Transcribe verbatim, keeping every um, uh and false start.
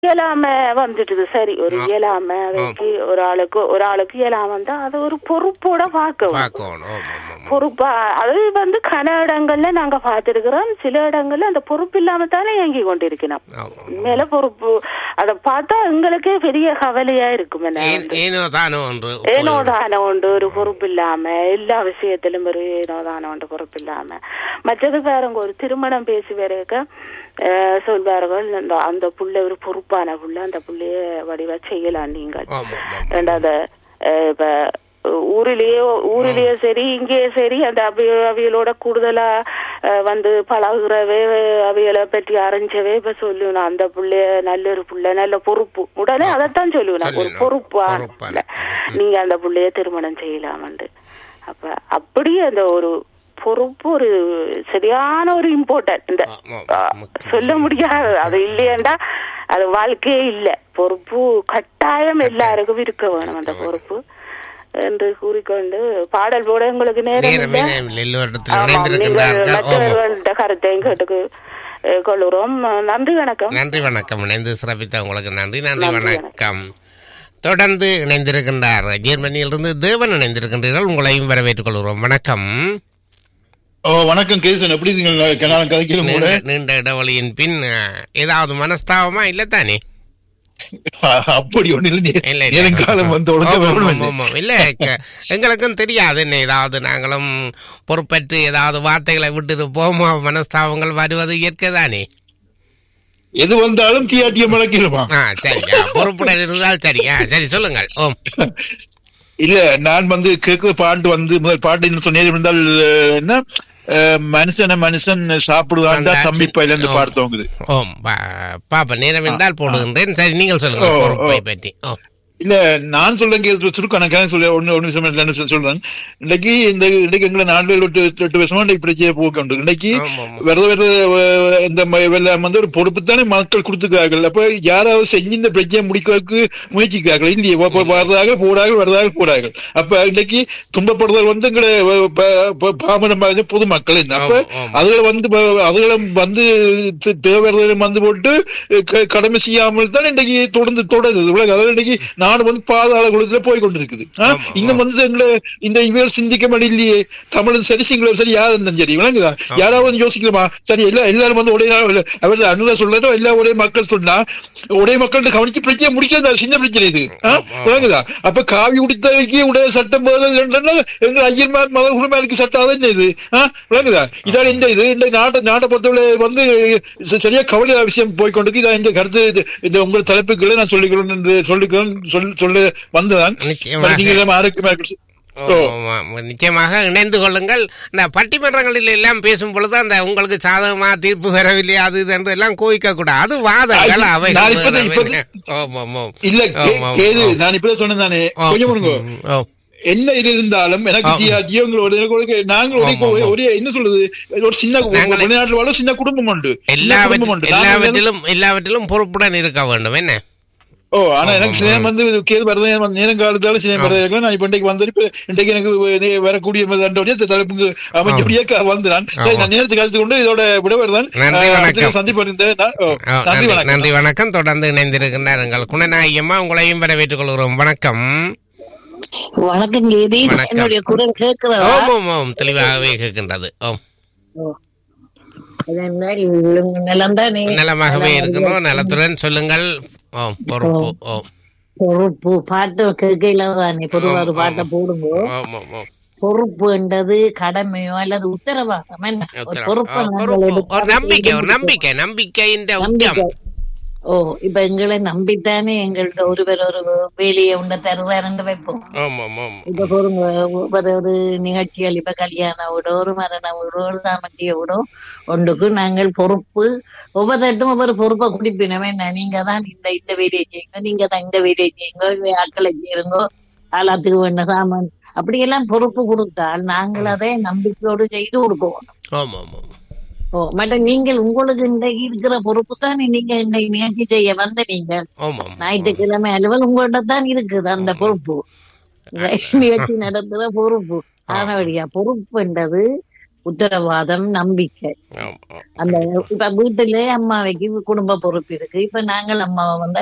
இயலாம வந்துட்டுது. சரி, ஒரு இயலாம ஒரு ஆளுக்கு ஒரு ஆளுக்கு இயலாம வந்தா அது ஒரு பொறுப்போட பார்க்கணும். பொறுப்பா அது வந்து கன இடங்கள்ல நாங்க பார்த்திருக்கிறோம். சில இடங்கள்ல அந்த பொறுப்பு இல்லாம தானே இயங்கி கொண்டிருக்கணும். மேல பொறுப்பு அதை பார்த்தா எங்களுக்கே பெரிய கவலையா இருக்கும். ஏனோ தானோ ஒன்று ஒரு பொறுப்பு இல்லாம எல்லா விஷயத்திலும் ஒரு ஏனோ தானோ ஒன்று பொறுப்பு இல்லாம. மற்றது பாருங்க, ஒரு திருமணம் பேசி வரைக்க சொல்வார்கள் அந்த புள்ள ஒரு பொறுப்பான புள்ள, அந்த புள்ளைய வடிவா செய்யலாம் நீங்கள். ரெண்டாவது இப்ப ஊரிலேயே ஊரிலேயே சரி இங்கேயே சரி அந்த அவிய அவியலோட கூடுதலா வந்து பழகுறவே அவியலை பற்றி அறிஞ்சவே இப்ப சொல்லுவேன் அந்த புள்ளைய நல்ல ஒரு புள்ள நல்ல பொறுப்பு. உடனே அதைத்தான் சொல்லுவேன், ஒரு பொறுப்பான நீங்க அந்த புள்ளைய திருமணம் செய்யலாமண்டு. அப்ப அப்படியே அந்த ஒரு பொறுப்பு ஒரு சரியான ஒரு இம்பார்ட்டன்ட். இந்த சொல்ல முடியாது, அது இல்லையண்டா அது வாழ்க்கையே இல்லை. பொறுப்பு கட்டாயம் எல்லாருக்கும் இருக்க வேணும் அந்த பொறுப்பு என்று கூறிக்கொண்டு பாடல் போட உங்களுக்கு நேரம் மற்றவர்கள்ட்ட கருத்தையும் கேட்டுக்கு கொள்ளுறோம். நன்றி வணக்கம். நன்றி வணக்கம். இணைந்து சிறப்பித்த உங்களுக்கு நன்றி. நன்றி வணக்கம். தொடர்ந்து இணைந்திருக்கின்றார் ஜெர்மனியிலிருந்து தேவன் இணைந்திருக்கின்றீர்கள். உங்களையும் வரவேற்றுக் கொள்கிறோம். வணக்கம். ஓ வணக்கம் கேசன், எப்படி இருக்கீங்க? நீண்ட இடைவெளியின் பின் ஏதாவது மனஸ்தாபமா இல்ல தானே? அப்படி ஒண்ணு இல்ல, எங்களுக்கும் தெரியாது என்ன, ஏதாவது நாங்களும் பொறுப்பற்று ஏதாவது வார்த்தைகளை விட்டு போமா, மனஸ்தாபங்கள் வருவது இயற்கை தானே. எது வந்தாலும் டிஆர்டிய மலக்கிடுமா? சரியா, பொறுப்புடன் இருந்தால் சரியா. சரி சொல்லுங்கள். ஓம். இல்ல, நான் வந்து கேட்கிற பாட்டு வந்து முதல் பாட்டு என்ன சொன்னேன் இருந்தால் என்ன, மனுஷன மனுஷன் சாப்பிடுவாண்டா தம்பி பையில இருந்து பார்த்தோங்குது. ஓம் பாப்பா, நேரம் இருந்தால் போடுகின்றேன். சரி, நீங்கள் சொல்லுங்க பொறுப்பை பற்றி. இல்ல, நான் சொல்றேன் சுருக்கணக்கான சொல்ல ஒன்னு ஒன்னு சொல்றேன். இன்னைக்கு இந்த இன்னைக்கு எங்களை நாலு எட்டு எட்டு வருஷமா பிரச்சனை போக்கு உண்டு. இன்னைக்கு வெறுத வெறுத இந்த வந்து ஒரு பொறுப்பு தானே மக்கள் கொடுத்துக்கிறார்கள். அப்ப யாராவது செஞ்சு இந்த பிரச்சனையை முடிக்கிறதுக்கு முயற்சிக்கிறார்கள் இல்லையே, வரதாக போடார்கள் வரதாக போடார்கள். அப்ப இன்னைக்கு துன்பப்படுதல் வந்து எங்களை பாமர பொதுமக்கள். அப்ப அதுகளை வந்து அதுகளை வந்து தேவையான வந்து போட்டு கடமை செய்யாமல் தான் இன்னைக்கு தொடர்ந்து தொடருது உலக. அதாவது இன்னைக்கு நாடு வந்து பாதாள குலத்துல போய் கொண்டிருக்குது. இன்னும் வந்து எங்களை இந்த இவர் சிந்திக்க மாட்டேன். தமிழன் சரி, சிங்களம் சரி, யார் இருந்தாலும் சரி விளங்குதா? யாராவது யோசிக்கலாமா? சரி, எல்லா எல்லாரும் வந்து உடைய அவர் அனுதா சொல்றதோ எல்லா உடைய மக்கள் சொன்னா உடைய மக்கள் கவனிச்சு பிரச்சனை முடிக்க சின்ன பிரச்சனை இது விளங்குதா? அப்ப காவி உடுத்தவைக்கு உடைய சட்டம் எங்க ஐயர்மார் மத குருமாருக்கு சட்டம் அதான் இது விளங்குதா? இதான் இந்த இது இந்த நாட்டை நாட்டை பொறுத்தவரை வந்து சரியா கவலை விஷயம் போய்கொண்டிருக்கு. இதான் இந்த கருத்து இந்த உங்கள் தலைப்புகளை நான் சொல்லிக்கிறேன் என்று சொல்லிக்கிறேன் சொல்ல வந்துதான். நிச்சயமாக இணைந்து கொள்ளுங்கள். இந்த பட்டிமன்றங்களில் எல்லாம் பேசும் பொழுது அந்த உங்களுக்கு சாதகமா தீர்ப்பு வரவில்லை அது இது என்று எல்லாம் கோவிக்க கூடாது. அது வாதங்கள் அவை. இல்ல கேது, நான் இப்ப சொன்னேன் தானே, கொஞ்சம் என்ன இது இருந்தாலும் எனக்கு நாங்கள் ஒரு என்ன சொல்றது, ஒரு சின்ன வெளிநாட்டில் வாழும் சின்ன குடும்பம் உண்டு. எல்லாவற்றிலும் எல்லாவற்றிலும் பொறுப்புடன் இருக்க வேண்டும். என்ன ஓ ஆனா எனக்கு சினம் வந்து கேது வரது நேரம் காலத்தால சினம் வரது. நான் இப்ப இன்றைக்கு வந்து இன்றைக்கு எனக்கு வரக்கூடிய தலைப்புக்கு அமைச்சபடியே வந்து நான் நான் நேரத்தை கழித்து கொண்டு இதோட விடவர்தான் சந்திப்பு. நன்றி வணக்கம். தொடர்ந்து இணைந்திருக்கின்றார் எங்கள் குணநாயகம்மா, உங்களையும் வரவேற்றுக் கொள்கிறோம். வணக்கம். வணக்கம் கேதி, என்னுடைய குரல் கேட்கிறதா? ஓம் ஓம் ஓம், தெளிவாகவே கேட்கின்றது. ஓம், நலமாகவே இருக்கணும். நலத்துடன் சொல்லுங்கள். பொறுப்பு பொறுப்பு பாட்டு கேட்கல தானே, பொதுவா ஒரு பாட்டை போடுங்க. பொறுப்பு என்றது கடமையோ அல்லது உத்தரவாதம். பொறுப்பு நம்பிக்கை நம்பிக்கை நம்பிக்கை ஓ இப்ப எங்களை நம்பித்தானே எங்கள்கிட்ட ஒருவர் ஒரு வேலையை உண்ட தருவாருன்னு வைப்போம். இப்ப பொருங்க ஒரு ஒரு நிகழ்ச்சிகள், இப்ப கல்யாண விட ஒரு மரண விட ஒரு சாமத்திய விட ஒன்றுக்கு நாங்கள் பொறுப்பு ஒவ்வொருத்தட்டும் ஒவ்வொரு பொறுப்பை குடிப்பினவே. நீங்க தான் இந்த இந்த வேலையை செய்யுங்க, நீங்க தான் இந்த வேலையை செய்யுங்க, ஆட்களை செய்யுங்கோ, ஆளாத்துக்கு வேண்ட சாமான் அப்படியெல்லாம் பொறுப்பு கொடுத்தால் நாங்கள் அதை நம்பிக்கையோடு செய்து கொடுப்போம். ஓ மற்ற நீங்கள் உங்களுக்கு இன்றைக்கு இருக்கிற பொறுப்பு தான் நீங்க இன்றைக்கு நிகழ்ச்சி செய்ய வந்த நீங்க ஞாயிற்றுக்கிழமை அலுவல் உங்கள்கிட்ட தான் இருக்குது அந்த பொறுப்பு, நிகழ்ச்சி நடத்துற பொறுப்பு. ஆனவடியா பொறுப்புன்றது உத்தரவாதம், நம்பிக்கை. அந்த இப்ப வீட்டுல அம்மாவைக்கு குடும்ப பொறுப்பு இருக்கு. இப்ப நாங்கள் அம்மாவை வந்து